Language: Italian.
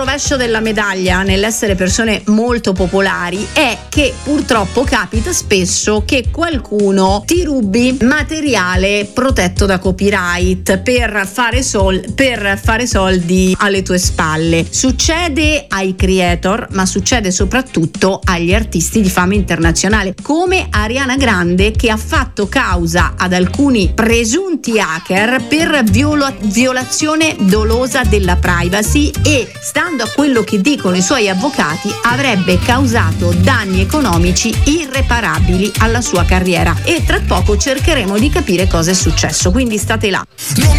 rovescio della medaglia nell'essere persone molto popolari è che purtroppo capita spesso che qualcuno ti rubi materiale protetto da copyright per fare soldi alle tue spalle. Succede ai creator, ma succede soprattutto agli artisti di fama internazionale, come Ariana Grande, che ha fatto causa ad alcuni presunti hacker per violazione dolosa della privacy e, stando a quello che dicono i suoi avvocati, avrebbe causato danni economici irreparabili alla sua carriera, e tra poco cercheremo di capire cosa è successo, quindi state là.